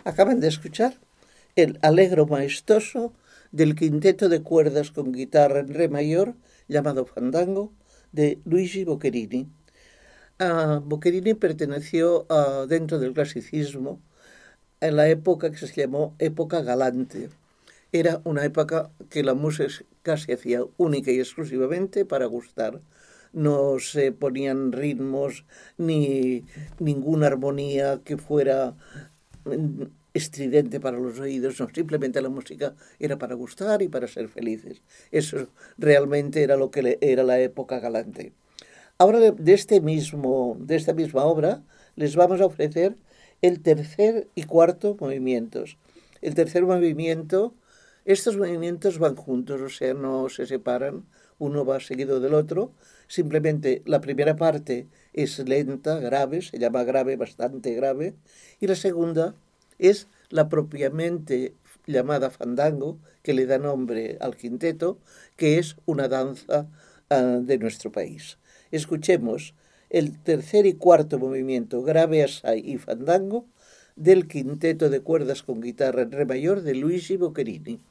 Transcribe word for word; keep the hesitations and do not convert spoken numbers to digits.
Acaban de escuchar el Allegro maestoso del quinteto de cuerdas con guitarra en re mayor llamado Fandango de Luigi Boccherini. Uh, Boccherini perteneció uh, dentro del clasicismo en la época que se llamó época galante. Era una época que la música se hacía única y exclusivamente para gustar. No se ponían ritmos ni ninguna armonía que fuera estridente para los oídos, no, simplemente la música era para gustar y para ser felices. Eso realmente era lo que le, era la época galante. Ahora de este mismo, de esta misma obra les vamos a ofrecer el tercer y cuarto movimientos. El tercer movimiento, estos movimientos van juntos, o sea, no se separan, uno va seguido del otro. Simplemente la primera parte es lenta, grave, se llama grave, bastante grave, y la segunda es la propiamente llamada fandango, que le da nombre al quinteto, que es una danza uh, de nuestro país. Escuchemos el tercer y cuarto movimiento, grave, assai y fandango, del quinteto de cuerdas con guitarra en re mayor de Luigi Boccherini.